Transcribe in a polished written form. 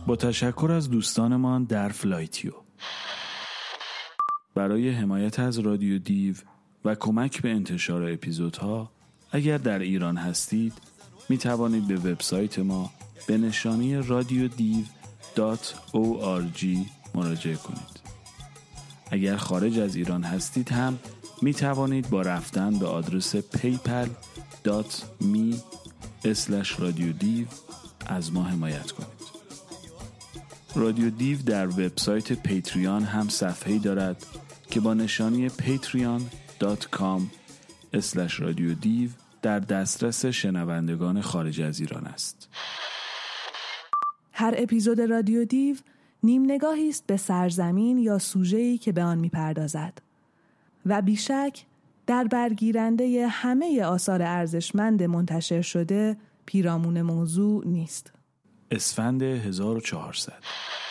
با تشکر از دوستانمان در فلایتیو. برای حمایت از رادیو دیو و کمک به انتشار اپیزودها اگر در ایران هستید می توانید به وبسایت ما به نشانی radiodiv.org مراجعه کنید. اگر خارج از ایران هستید هم می توانید با رفتن به آدرس paypal.me/radiodiv از ما حمایت کنید. رادیو دیو در وبسایت پیتریان هم صفحه‌ای دارد که با نشانی patreon.com/radiodiv در دسترس شنوندگان خارج از ایران است. هر اپیزود رادیو دیو نیم نگاهی است به سرزمین یا سوژه‌ای که به آن می‌پردازد و بیشک در برگیرنده همه آثار ارزشمند منتشر شده پیرامون موضوع نیست. اسفند 1400